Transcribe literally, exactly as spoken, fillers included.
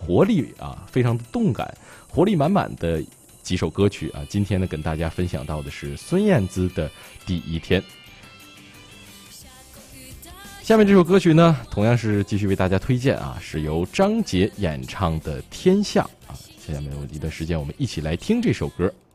活力啊，非常的动感，活力满满的几首歌曲啊。今天呢，跟大家分享到的是孙燕姿的《第一天》。下面这首歌曲呢，同样是继续为大家推荐啊，是由张杰演唱的《天下》啊。下面有一段时间，我们一起来听这首歌。